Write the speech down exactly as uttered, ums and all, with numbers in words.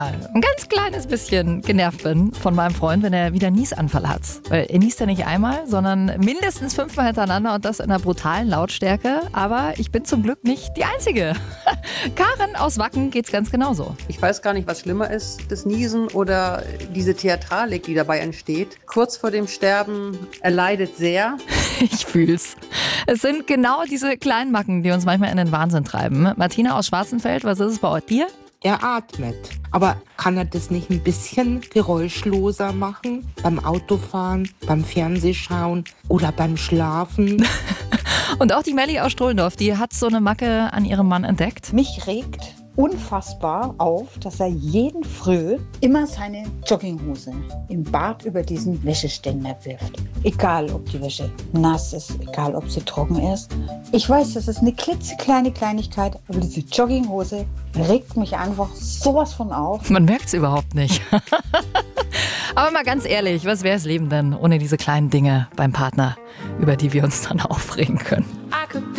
ein ganz kleines bisschen genervt bin von meinem Freund, wenn er wieder einen Niesanfall hat. Weil er niest ja nicht einmal, sondern mindestens fünfmal hintereinander und das in einer brutalen Lautstärke. Aber ich bin zum Glück nicht die Einzige. Karen aus Wacken geht's ganz genauso. Ich weiß gar nicht, was schlimmer ist, das Niesen oder diese Theatralik, die dabei entsteht. Kurz vor dem Sterben, er leidet sehr. Ich fühl's. Es sind genau diese kleinen Macken, die uns manchmal in den Wahnsinn treiben. Martina aus Schwarzenfeld, was ist es bei dir? Er atmet. Aber kann er das nicht ein bisschen geräuschloser machen? Beim Autofahren, beim Fernsehschauen oder beim Schlafen? Und auch die Melli aus Strohlendorf, die hat so eine Macke an ihrem Mann entdeckt. Mich regt unfassbar auf, dass er jeden Früh immer seine Jogginghose im Bad über diesen Wäscheständer wirft. Egal, ob die Wäsche nass ist, egal, ob sie trocken ist. Ich weiß, das ist eine klitzekleine Kleinigkeit, aber diese Jogginghose regt mich einfach sowas von auf. Man merkt's überhaupt nicht. Aber mal ganz ehrlich, was wäre das Leben denn ohne diese kleinen Dinge beim Partner, über die wir uns dann aufregen können?